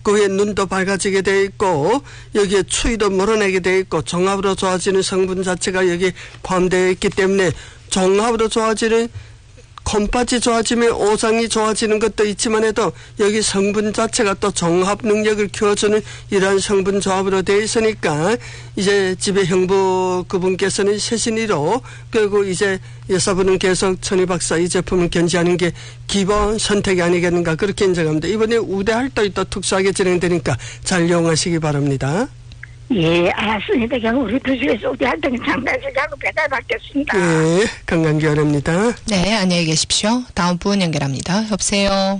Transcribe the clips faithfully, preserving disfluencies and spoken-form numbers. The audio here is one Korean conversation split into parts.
그 위에 눈도 밝아지게 돼 있고 여기에 추위도 몰아내게 돼 있고 종합으로 좋아지는 성분 자체가 여기 포함되어 있기 때문에 종합으로 좋아지는 콩팥이 좋아지면 오장이 좋아지는 것도 있지만 해도 여기 성분 자체가 또 종합 능력을 키워주는 이러한 성분 조합으로 되어 있으니까 이제 집에 형부 그분께서는 세신이로 그리고 이제 여사분은 계속 천희 박사 이 제품을 견지하는 게 기본 선택이 아니겠는가 그렇게 인정합니다. 이번에 우대 활동이 또 특수하게 진행되니까 잘 이용하시기 바랍니다. 예, 알았습니다. 그냥 우리 두 집에서 우리 활동이 장단식하고 배달 받겠습니다. 예, 건강기원입니다. 네, 안녕히 계십시오. 다음 분 연결합니다. 여보세요.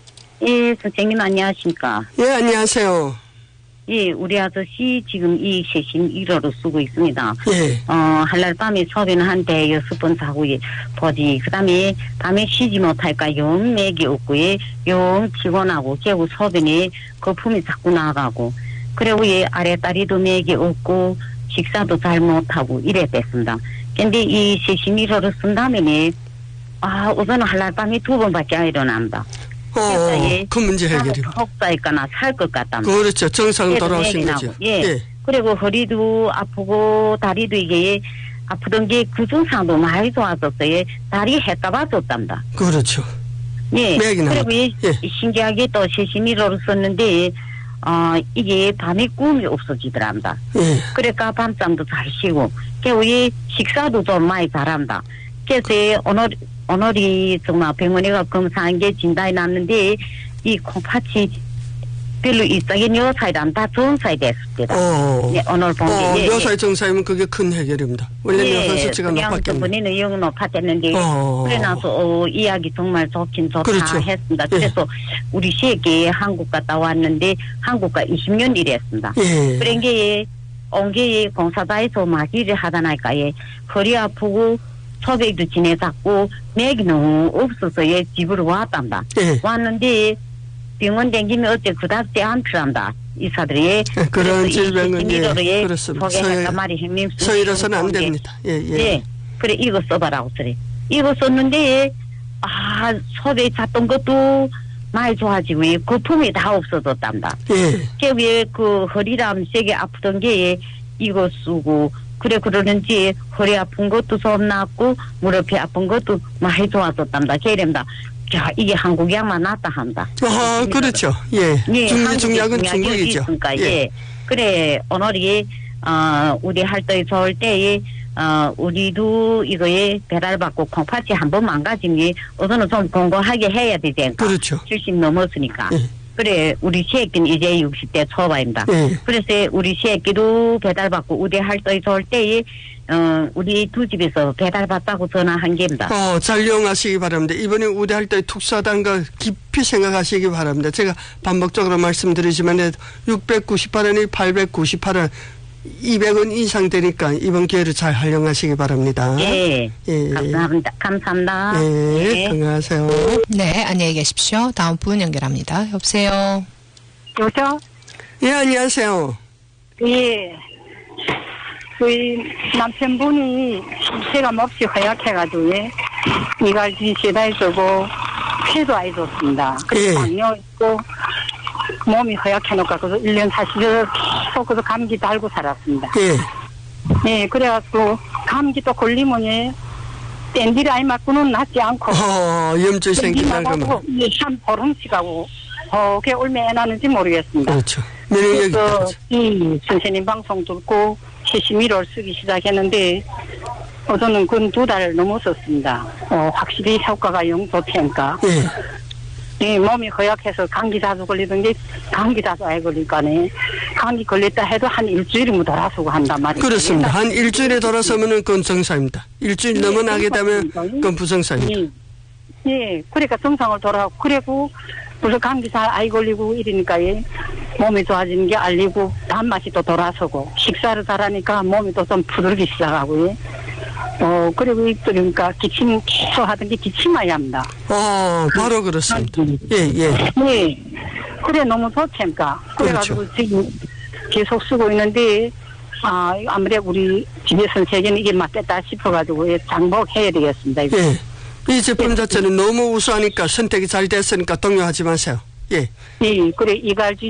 예, 선생님 안녕하십니까. 예, 안녕하세요. 예, 우리 아저씨 지금 이 세신 일 호로 쓰고 있습니다. 예. 어, 한날 밤에 소변을 한 대 여섯 번 사고 보지. 그 다음에 밤에 쉬지 못할까 영 맥이 없고, 예, 영 피곤하고, 결국 소변에 거품이 자꾸 나가고, 그리고 예, 아래다리도 맥이 없고, 식사도 잘 못하고, 이래 됐습니다. 근데 이 세신 일 호를 쓴 다음에, 아, 우선은 한날 밤에 두 번밖에 안 일어납니다. 어, 그 문제 해결이. 혹사일까나 살 것 같답니다. 그렇죠. 정상 돌아오신 거죠. 예. 예. 그리고 허리도 아프고 다리도 이게 아프던 게 그 증상도 많이 좋았었어요. 다리 해까봐 줬답니다. 그렇죠. 예. 맥이 그리고 예. 예. 신기하게 또 세신이로를 썼는데 어 이게 밤에 꿈이 없어지더랍니다. 예. 그러니까 밤잠도 잘 쉬고 결국 이 식사도 좀 많이 잘한다. 그래서 오늘 오늘이 정말 병원에 가 검사한 게 진단이 났는데 이 콩팥이 별로 이상한 요사이란 다 좋은 사이 됐을 때다. 어. 예, 오늘 본 게. 어, 예, 요사이 정사이면 그게 큰 해결입니다. 원래는 예, 요산 수치가 높았겠네. 그냥 영 높았겠는데 어. 그래 나서 어, 이야기 정말 좋긴 좋다 그렇죠. 했습니다. 예. 그래서 우리 시에게 한국 갔다 왔는데 한국가 이십 년 일했습니다. 예. 그런 게 온 게 공사다에서 막 일을 하다 나니까 예, 허리 아프고 소백도 지내잡고 맥이 너무 없어서 예, 집으로 왔단다. 예. 왔는데 병원 댕기면 어째 그닥지 않더란다. 이사들이. 예, 그런 질병은 예, 예, 그렇습니다. 소개할까 말이 형님. 서일어서는 안 됩니다. 예, 예. 예. 그래 이거 써봐라고 그래. 이거 썼는데 아 소배 잤던 것도 많이 좋아지고 예, 거품이 다 없어졌단다. 예. 그게 그 허리람 세게 아프던 게 이거 쓰고 그래 그러는지 허리 아픈 것도 좀 낫고 무릎이 아픈 것도 많이 좋아졌단다. 걔랍니다. 자, 이게 한국약만 낫다 한다. 아, 그렇죠. 예. 예, 중리 중약은 중국이죠. 있으니까, 예. 예. 그래, 오늘이, 어, 우리 할때 좋을 때에, 어, 우리도 이거에 배달받고 콩팥이 한 번 망가지면, 우선은 좀 공고하게 해야 되지 않을까? 그렇죠. 칠십 넘었으니까. 예. 그래, 우리 시애끼는 이제 육십 대 초반입니다. 예. 그래서 우리 시애끼도 배달받고 우리 할때 좋을 때에, 어, 우리 두 집에서 배달받다고 전화한 겁니다. 어, 잘 이용하시기 바랍니다. 이번에 우대할 때 특수하다는 걸 깊이 생각하시기 바랍니다. 제가 반복적으로 말씀드리지만 육백구십팔 원이 팔백구십팔 원, 이백 원 이상 되니까 이번 기회를 잘 활용하시기 바랍니다. 예. 예. 감사합니다. 감사합니다. 예. 예. 건강하세요. 네, 안녕히 계십시오. 다음 분 연결합니다. 여보세요. 여보세요? 예, 안녕하세요. 예. 저희 남편분이 제가 몹시 허약해가지고 예. 이갈지 세다해주고 폐도 아이 좋습니다. 그리고 예. 당뇨 있고 몸이 허약해놓고 그래서 일 년 사시를 계속 그래서 감기 달고 살았습니다. 예. 예, 그래갖고 감기 또 걸리면 예. 땡딜 아이 맞고는 낫지 않고 어, 염증 생긴다는 거면. 한 보름씩 하고 어, 그게 얼마나 나는지 모르겠습니다. 그렇죠. 면역력이 그래서 떨어져. 이 선생님 방송 듣고 세심이를 쓰기 시작했는데 어, 저는 그건 두 달 넘었었습니다. 어, 확실히 효과가 영 좋다니까. 예. 예, 몸이 허약해서 감기 자주 걸리던 게 감기 자주 안 걸리니까네. 감기 걸렸다 해도 한 일주일이면 돌아서고 한단 말이에요. 그렇습니다. 한 일주일에 돌아서면은 그건 정상입니다. 일주일 예, 넘어나게 되면 그렇습니다. 그건 부정상입니다. 예. 예, 그러니까 정상을 돌아오고 그래고 무슨 감기 잘 아이 걸리고 이러니까 예, 몸이 좋아지는 게 알리고 단맛이 또 돌아서고 식사를 잘하니까 몸이 또 좀 부들기 시작하고 예. 어 그리고 그러니까 기침 계속 하던 게 기침만이 합니다. 어, 바로 그렇습니다. 예, 예. 네, 그래 너무 좋다니까. 그래가지고 그렇죠. 지금 계속 쓰고 있는데 아 아무래도 우리 집에 선생님이 이게 맞겠다 싶어가지고 예, 장복해야 되겠습니다. 이거. 예. 이 제품 자체는 너무 우수하니까 선택이 잘 됐으니까 동요하지 마세요. 예. 예, 그래 이갈지